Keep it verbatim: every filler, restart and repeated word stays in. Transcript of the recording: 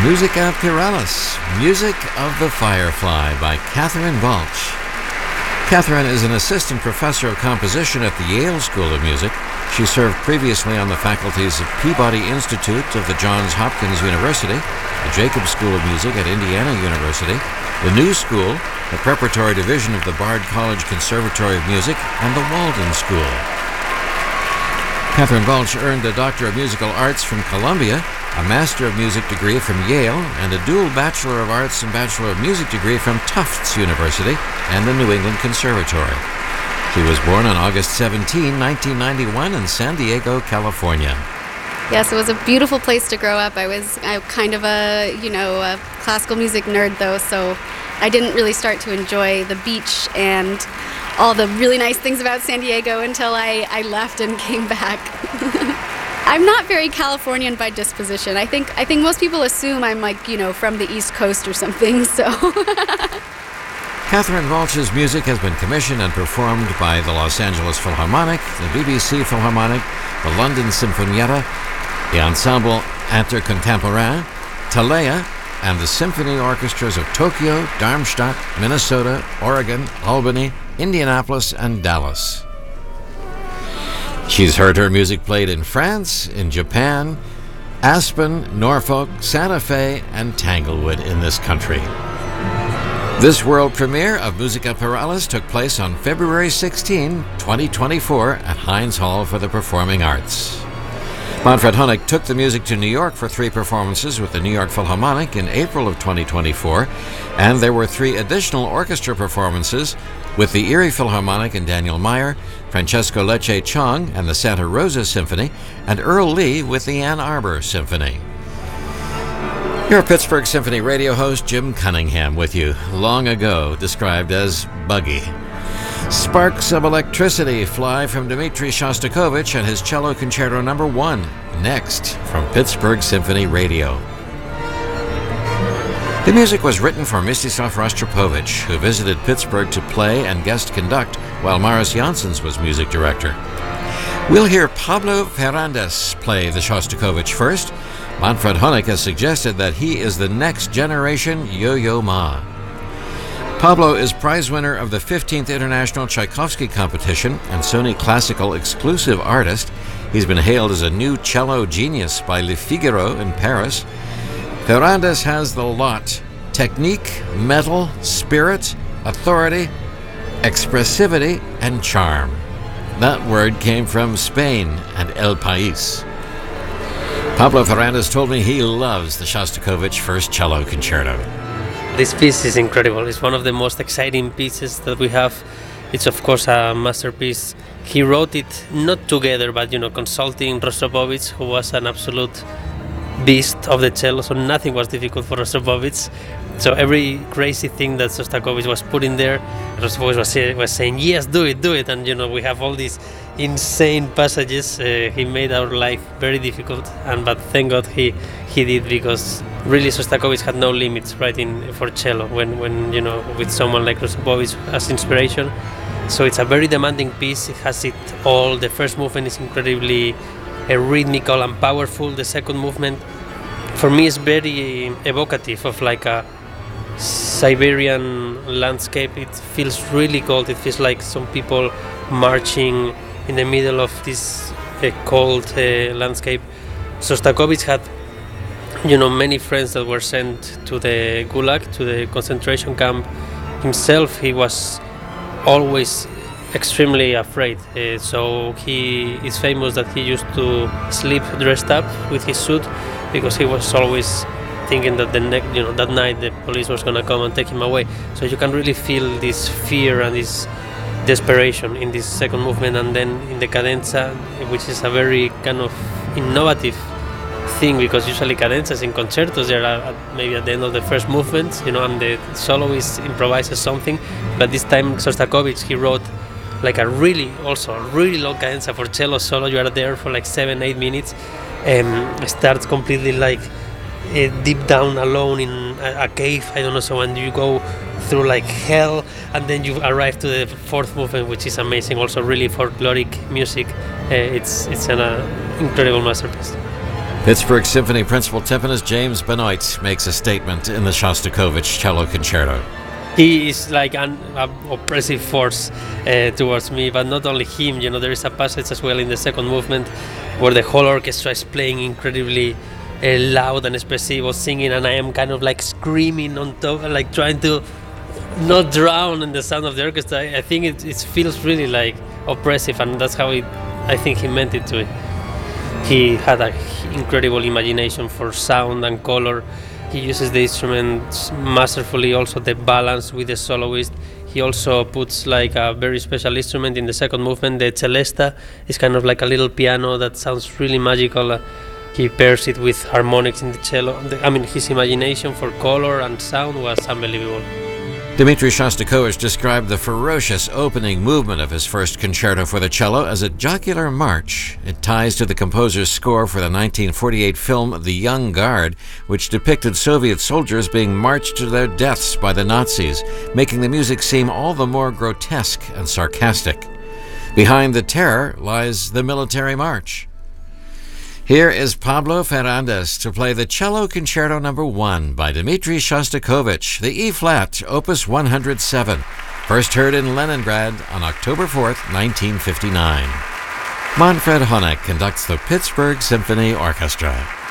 Musica Pyralis, Music of the Firefly by Catherine Balch. Catherine is an assistant professor of composition at the Yale School of Music. She served previously on the faculties of Peabody Institute of the Johns Hopkins University, the Jacobs School of Music at Indiana University, the New School, the preparatory division of the Bard College Conservatory of Music, and the Walden School. Catherine Balch earned a Doctor of Musical Arts from Columbia, a Master of Music degree from Yale, and a dual Bachelor of Arts and Bachelor of Music degree from Tufts University and the New England Conservatory. She was born on August seventeenth, nineteen ninety-one in San Diego, California. Yes, it was a beautiful place to grow up. I was I, kind of a, you know, a classical music nerd, though, so I didn't really start to enjoy the beach and all the really nice things about San Diego until I, I left and came back. I'm not very Californian by disposition. I think I think most people assume I'm like, you know, from the East Coast or something, so. Catherine Balch's music has been commissioned and performed by the Los Angeles Philharmonic, the B B C Philharmonic, the London Sinfonietta, the Ensemble Intercontemporain, Talea, and the symphony orchestras of Tokyo, Darmstadt, Minnesota, Oregon, Albany, Indianapolis, and Dallas. She's heard her music played in France, in Japan, Aspen, Norfolk, Santa Fe, and Tanglewood in this country. This world premiere of Musica Pyralis took place on February sixteenth, twenty twenty-four at Heinz Hall for the Performing Arts. Manfred Honeck took the music to New York for three performances with the New York Philharmonic in April of twenty twenty-four, and there were three additional orchestra performances with the Erie Philharmonic and Daniel Meyer, Francesco Lecce Chong and the Santa Rosa Symphony, and Earl Lee with the Ann Arbor Symphony. Your Pittsburgh Symphony radio host Jim Cunningham with you, long ago described as buggy. Sparks of Electricity fly from Dmitri Shostakovich and his Cello Concerto Number One, next from Pittsburgh Symphony Radio. The music was written for Mstislav Rostropovich, who visited Pittsburgh to play and guest conduct while Maris Janssens was music director. We'll hear Pablo Ferrandes play the Shostakovich first. Manfred Honeck has suggested that he is the next generation Yo-Yo Ma. Pablo is prize winner of the fifteenth International Tchaikovsky Competition and Sony Classical Exclusive Artist. He's been hailed as a new cello genius by Le Figaro in Paris. Ferrandes has the lot: technique, mettle, spirit, authority, expressivity, and charm. That word came from Spain and El País. Pablo Ferrandes told me he loves the Shostakovich First Cello Concerto. This piece is incredible. It's one of the most exciting pieces that we have. It's of course a masterpiece. He wrote it not together, but you know, consulting Rostropovich, who was an absolute beast of the cello, so nothing was difficult for Rostropovich. So every crazy thing that Shostakovich was putting there, Rostropovich was, say, was saying, yes, do it, do it. And you know, we have all these insane passages. Uh, he made our life very difficult, and but thank God he he did, because really Shostakovich had no limits writing for cello when, when you know, with someone like Rostropovich as inspiration. So it's a very demanding piece. It has it all. The first movement is incredibly uh, rhythmical and powerful. The second movement, for me, is very evocative of like a Siberian landscape. It feels really cold. It feels like some people marching in the middle of this uh, cold uh, landscape. Shostakovich had, you know, many friends that were sent to the Gulag, to the concentration camp. Himself, he was always extremely afraid. Uh, so he is famous that he used to sleep dressed up with his suit, because he was always thinking that the next, you know, that night the police was gonna come and take him away. So you can really feel this fear and this desperation in this second movement, and then in the cadenza, which is a very kind of innovative thing, because usually cadenzas in concertos they are at, maybe at the end of the first movement, you know, and the soloist improvises something. But this time Shostakovich, he wrote like a really, also a really long cadenza for cello solo. You are there for like seven, eight minutes, and um, starts completely like uh, deep down alone in a, a cave, I don't know, so and you go through like hell, and then you arrive to the fourth movement, which is amazing, also really folkloric music. Uh, it's it's an uh, incredible masterpiece. Pittsburgh Symphony principal timpanist James Benoit makes a statement in the Shostakovich Cello Concerto. He is like an uh, oppressive force uh, towards me, but not only him. You know, there is a passage as well in the second movement where the whole orchestra is playing incredibly uh, loud and expressive, or singing, and I am kind of like screaming on top, like trying to not drown in the sound of the orchestra. I think it, it feels really like oppressive, and that's how it, I think he meant it to. He had an incredible imagination for sound and color. He uses the instruments masterfully, also the balance with the soloist. He also puts like a very special instrument in the second movement. The celesta is kind of like a little piano that sounds really magical. Uh, he pairs it with harmonics in the cello. I mean, his imagination for color and sound was unbelievable. Dmitri Shostakovich described the ferocious opening movement of his first concerto for the cello as a jocular march. It ties to the composer's score for the nineteen forty-eight film The Young Guard, which depicted Soviet soldiers being marched to their deaths by the Nazis, making the music seem all the more grotesque and sarcastic. Behind the terror lies the military march. Here is Pablo Ferrandez to play the Cello Concerto Number One by Dmitri Shostakovich, the E-flat, Opus one hundred seven, first heard in Leningrad on October fourth, nineteen fifty-nine. Manfred Honeck conducts the Pittsburgh Symphony Orchestra.